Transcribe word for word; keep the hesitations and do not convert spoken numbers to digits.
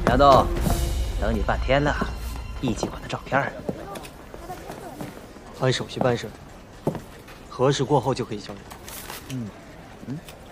杨东，等你半天了，一起我的照片。 按手续办事，核实过后就可以交人。 嗯嗯。